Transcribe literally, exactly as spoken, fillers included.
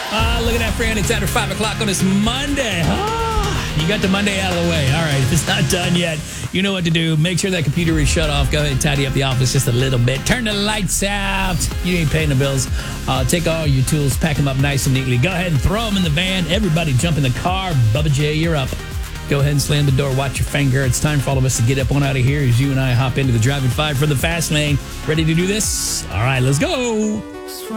Ah, look at that, friend. It's after five o'clock on this Monday. Ah, you got the Monday out of the way. All right, if it's not done yet, you know what to do. Make sure that computer is shut off. Go ahead and tidy up the office just a little bit. Turn the lights out. You ain't paying the bills. Uh, take all your tools, pack them up nice and neatly. Go ahead and throw them in the van. Everybody jump in the car. Bubba J, you're up. Go ahead and slam the door. Watch your finger. It's time for all of us to get up on out of here as you and I hop into the driving five for the fast lane. Ready to do this? All right, let's go.